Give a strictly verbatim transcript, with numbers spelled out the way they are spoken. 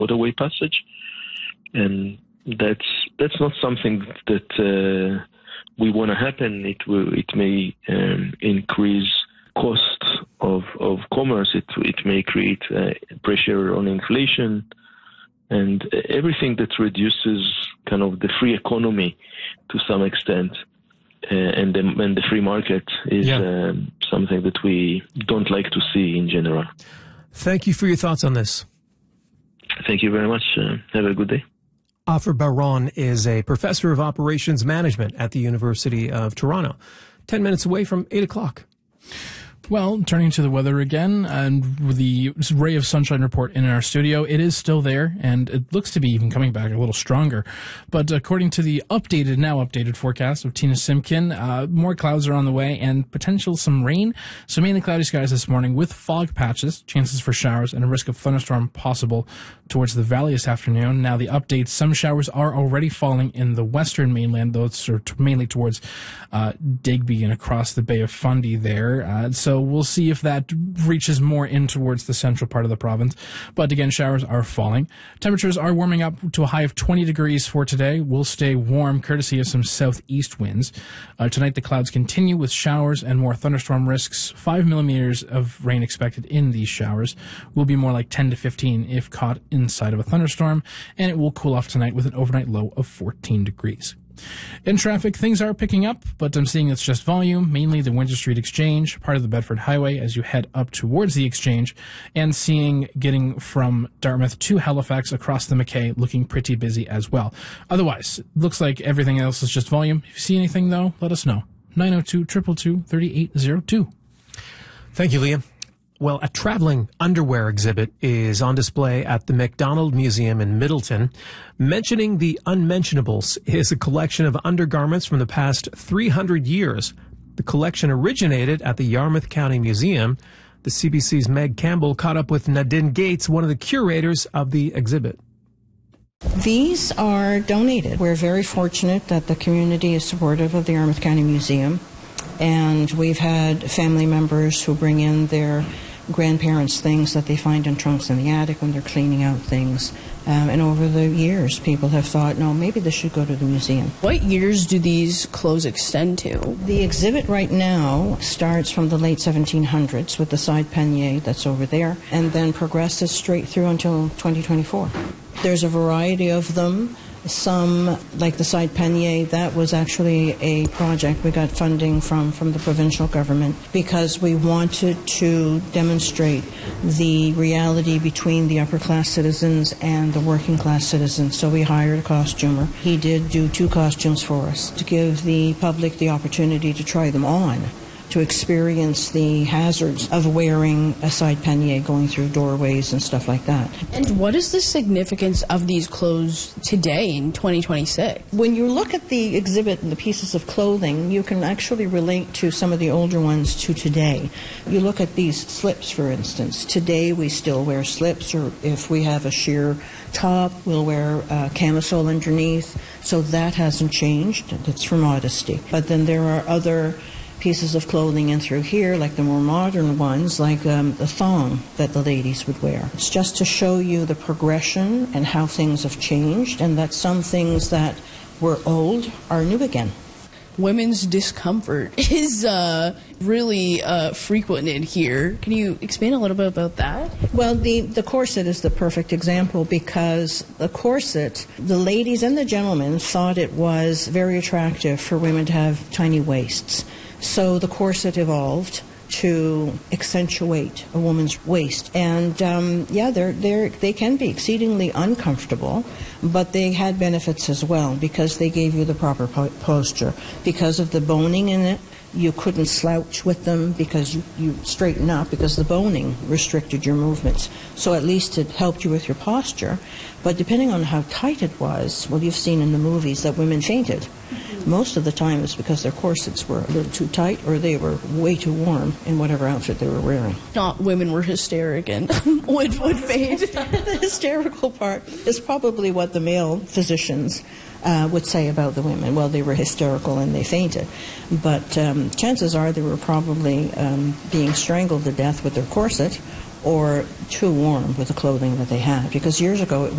waterway passage, and that's that's not something that uh, we want to happen. It will it may um, increase cost of of commerce. It it may create uh, pressure on inflation, and everything that reduces kind of the free economy to some extent. Uh, and, the, and the free market is yeah. um, something that we don't like to see in general. Thank you for your thoughts on this. Thank you very much. Uh, have a good day. Afer Bar-On is a professor of operations management at the University of Toronto. Ten minutes away from eight o'clock. Well, turning to the weather again, and the ray of sunshine report in our studio, it is still there, and it looks to be even coming back a little stronger. But according to the updated, now updated forecast of Tina Simkin, uh, more clouds are on the way and potential some rain. So mainly cloudy skies this morning with fog patches, chances for showers, and a risk of thunderstorm possible towards the valley this afternoon. Now the updates, some showers are already falling in the western mainland, though it's mainly towards uh, Digby and across the Bay of Fundy there. Uh, so we'll see if that reaches more in towards the central part of the province. But again, showers are falling. Temperatures are warming up to a high of twenty degrees for today. We'll stay warm courtesy of some southeast winds. Uh, tonight the clouds continue with showers and more thunderstorm risks. Five millimeters of rain expected in these showers. Will be more like ten to fifteen if caught inside of a thunderstorm. And it will cool off tonight with an overnight low of fourteen degrees. In traffic, things are picking up, but I'm seeing it's just volume, mainly the Windsor Street Exchange, part of the Bedford Highway as you head up towards the Exchange, and seeing getting from Dartmouth to Halifax across the Mackay looking pretty busy as well. Otherwise, looks like everything else is just volume. If you see anything, though, let us know. nine oh two, two two two, three eight zero two. Thank you, Liam. Well, a traveling underwear exhibit is on display at the MacDonald Museum in Middleton. Mentioning the Unmentionables is a collection of undergarments from the past three hundred years. The collection originated at the Yarmouth County Museum. The C B C's Meg Campbell caught up with Nadine Gates, one of the curators of the exhibit. These are donated. We're very fortunate that the community is supportive of the Yarmouth County Museum, and we've had family members who bring in their grandparents' things that they find in trunks in the attic when they're cleaning out things. Um, and over the years, people have thought, no, maybe this should go to the museum. What years do these clothes extend to? The exhibit right now starts from the late seventeen hundreds with the side pannier that's over there, and then progresses straight through until twenty twenty-four. There's a variety of them. Some, like the side pannier, that was actually a project we got funding from, from the provincial government because we wanted to demonstrate the reality between the upper class citizens and the working class citizens. So we hired a costumer. He did do two costumes for us to give the public the opportunity to try them on, to experience the hazards of wearing a side pannier going through doorways and stuff like that. And what is the significance of these clothes today in twenty twenty-six? When you look at the exhibit and the pieces of clothing, you can actually relate to some of the older ones to today. You look at these slips, for instance. Today we still wear slips, or if we have a sheer top, we'll wear a camisole underneath. So that hasn't changed. It's for modesty. But then there are other pieces of clothing in through here, like the more modern ones, like um, the thong that the ladies would wear. It's just to show you the progression and how things have changed, and that some things that were old are new again. Women's discomfort is uh, really uh, frequent in here. Can you explain a little bit about that? Well, the, the corset is the perfect example, because the corset, the ladies and the gentlemen thought it was very attractive for women to have tiny waists. So the corset evolved to accentuate a woman's waist. And um, yeah, they're, they're, they can be exceedingly uncomfortable, but they had benefits as well because they gave you the proper po- posture. Because of the boning in it, you couldn't slouch with them because you, you straighten up because the boning restricted your movements. So at least it helped you with your posture. But depending on how tight it was, well, you've seen in the movies that women fainted. Most of the time it's because their corsets were a little too tight or they were way too warm in whatever outfit they were wearing. Not women were hysteric and would, would faint. The hysterical part is probably what the male physicians uh, would say about the women. Well, they were hysterical and they fainted. But um, chances are they were probably um, being strangled to death with their corset or too warm with the clothing that they had. Because years ago it